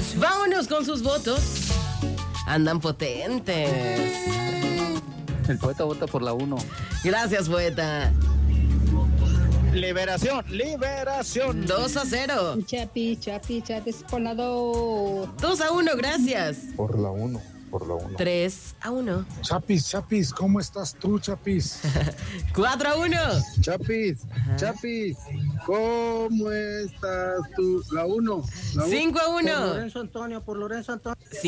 Vámonos con sus votos. Andan potentes. El poeta vota por la 1. Gracias, poeta. Liberación. 2-0. Chapis por la 2. 2-1, gracias. Por la 1. 3-1. Chapis, ¿cómo estás tú, Chapis? 4-1. Chapis, ¿cómo estás tú? La 1. 5-1. Lorenzo Antonio.